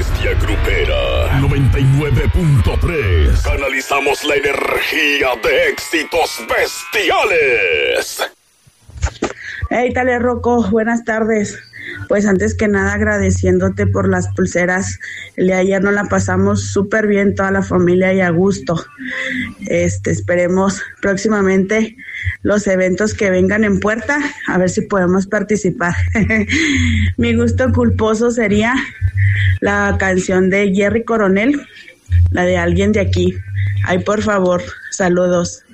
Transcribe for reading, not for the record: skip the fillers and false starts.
Bestia Grupera 99.3. Canalizamos la energía de éxitos bestiales. Hey, Tale Rocco, buenas tardes. Pues antes que nada agradeciéndote por las pulseras. El de ayer nos la pasamos súper bien toda la familia y a gusto. Esperemos próximamente los eventos que vengan en puerta, a ver si podemos participar. Mi gusto culposo sería la canción de Jerry Coronel, la de Alguien de Aquí. Ay, por favor, saludos.